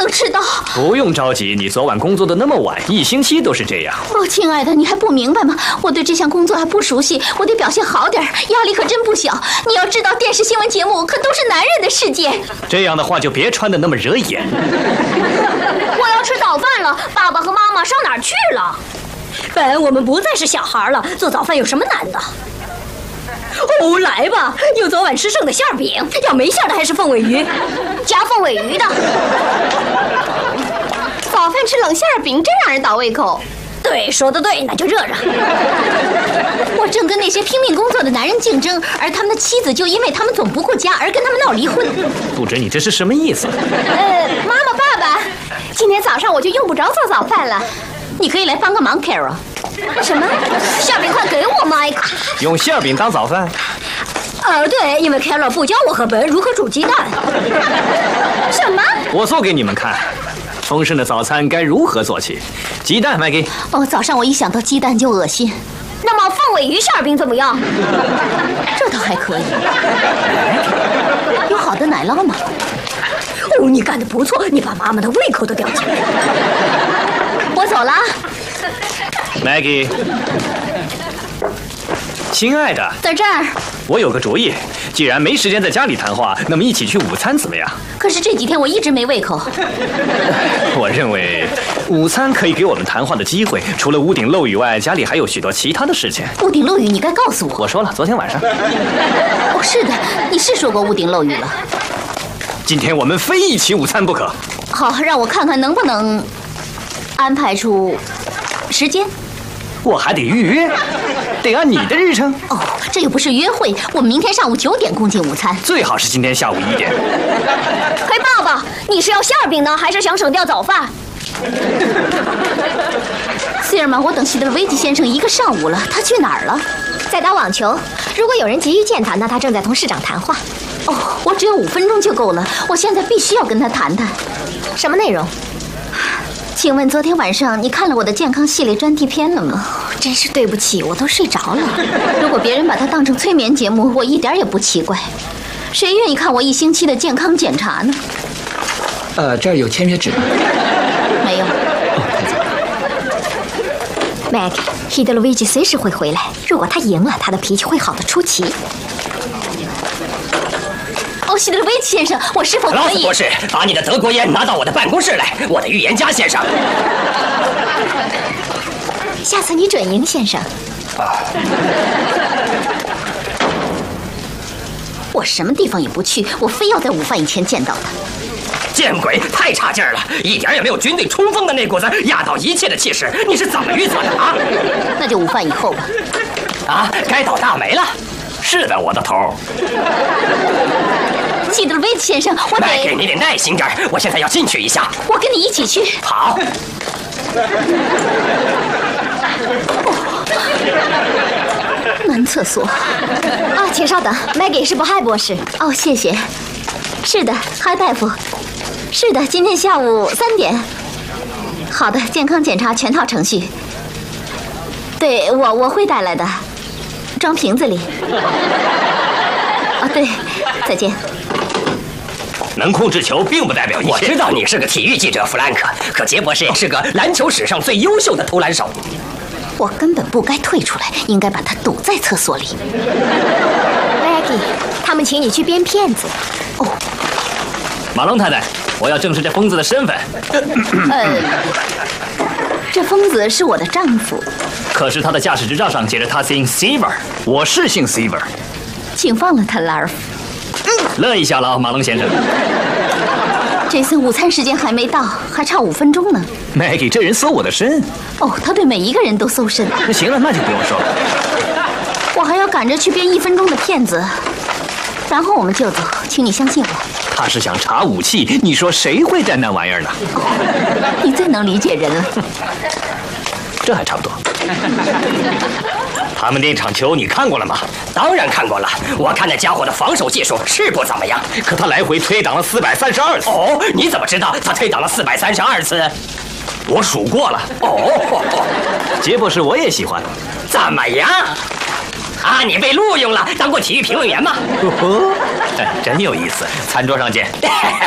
迟到。 不用着急，你昨晚工作的那么晚，一星期都是这样。 哦，亲爱的，你还不明白吗？我对这项工作还不熟悉，我得表现好点，压力可真不小。你要知道，电视新闻节目可都是男人的世界。 这样的话就别穿得那么惹眼。 我要吃早饭了，爸爸和妈妈上哪儿去了？本，我们不再是小孩了，做早饭有什么难的？哦，来吧，有昨晚吃剩的馅饼，要没馅的还是凤尾鱼，加凤尾鱼的。 早饭吃冷馅饼真让人倒胃口。 对，说得对，那就热热。 我正跟那些拼命工作的男人竞争，而他们的妻子就因为他们总不顾家而跟他们闹离婚。 不知你这是什么意思？ 妈妈、爸爸，今天早上我就用不着做早饭了。 你可以来帮个忙 ，Carol。 什么？ 馅饼快给我 ，Mike。 用馅饼当早饭？ 对，因为 Carol 不教我和本如何煮鸡蛋。 什么？ 我做给你们看。丰盛的早餐该如何做起？鸡蛋，Maggie。 哦，早上我一想到鸡蛋就恶心。 那么凤尾鱼馅饼怎么样？ 这倒还可以。有好的奶酪吗？ 哦，你干得不错，你把妈妈的胃口都吊起来。 我走了。 Maggie， 亲爱的， 在这儿。 我有个主意，既然没时间在家里谈话，那么一起去午餐怎么样？ 可是这几天我一直没胃口。 我认为午餐可以给我们谈话的机会，除了屋顶漏雨外，家里还有许多其他的事情。 屋顶漏雨，你该告诉我。 我说了，昨天晚上。 哦，是的，你是说过屋顶漏雨了。 今天我们非一起午餐不可。 好，让我看看能不能安排出时间。 我还得预约，得按你的日程。 哦，这又不是约会，我们明天上午9点共进午餐。 最好是今天下午1点。 嘿，爸爸，你是要馅饼呢，还是想省掉早饭？ 希尔曼，我等希德维奇先生1个上午了，他去哪儿了？ 在打网球。如果有人急于见他，那他正在同市长谈话。 哦，我只有5分钟就够了，我现在必须要跟他谈谈。 什么内容？ 请问昨天晚上你看了我的健康系列专题片了吗？ 真是对不起，我都睡着了。 如果别人把它当成催眠节目，我一点也不奇怪。谁愿意看我1星期的健康检查呢？ 这儿有签约纸吗？ 没有。 Meg， 希德罗维奇随时会回来。如果他赢了，他的脾气会好得出奇。 哦，希德罗维奇先生，我是否可以？ 劳斯博士，把你的德国烟拿到我的办公室来，我的预言家先生。 下次你准赢，先生。 我什么地方也不去，我非要在午饭以前见到他。 见鬼，太差劲儿了，一点也没有军队冲锋的那股子压倒一切的气势。你是怎么预测的啊？ 那就午饭以后吧。 啊，该倒大霉了。是的，我的头。 希德罗维奇先生，我得。 Maggie，你得耐心点儿，我现在要进去一下。 我跟你一起去。 好。 男厕所。 啊，请稍等 ，Maggie 是不嗨博士。 哦，谢谢。是的，嗨大夫。是的，今天下午3点。好的，健康检查全套程序。对，我会带来的，装瓶子里。啊，对，再见。 能控制球并不代表一切。我知道你是个体育记者，弗兰克，可杰博士是个篮球史上最优秀的投篮手。 我根本不该退出来，应该把他堵在厕所里。 Maggie， 他们请你去编骗子。 哦， 马龙太太，我要证实这疯子的身份。 这疯子是我的丈夫。 可是他的驾驶执照上写着他姓 Seaver， 我是姓 Seaver。 请放了他，拉尔夫。 乐一下了，马龙先生。 这次午餐时间还没到，还差5分钟呢。 Maggie， 这人搜我的身。 哦，他对每一个人都搜身。 那行了，那就不用说了。 我还要赶着去编1分钟的骗子，然后我们就走，请你相信我。 他是想查武器，你说谁会带那玩意儿呢？ 哦，你最能理解人了。 这还差不多。 他们那场球你看过了吗？当然看过了，我看那家伙的防守技术是不怎么样， 可他来回推挡了432次。 哦，你怎么知道他推挡了432次？我数过了。哦， 杰博士我也喜欢。 怎么样？啊，你被录用了，当过体育评论员吗？ 真有意思，餐桌上见。